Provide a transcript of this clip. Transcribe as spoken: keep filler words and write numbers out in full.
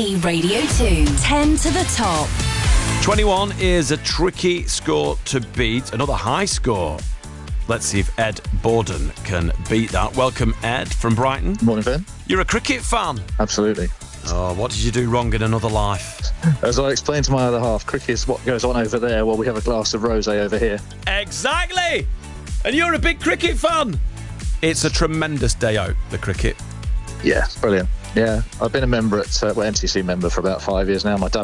T Radio two. ten to the top. twenty-one is a tricky score to beat. Another high score. Let's see if Ed Borden can beat that. Welcome, Ed, from Brighton. Morning, Ben. You're a cricket fan. Absolutely. Oh, what did you do wrong in another life? As I explained to my other half, cricket is what goes on over there while we have a glass of rosé over here. Exactly! And you're a big cricket fan. It's a tremendous day out, the cricket. Yeah, brilliant. Yeah, I've been a member at, uh, well, N C C member for about five years now. My dad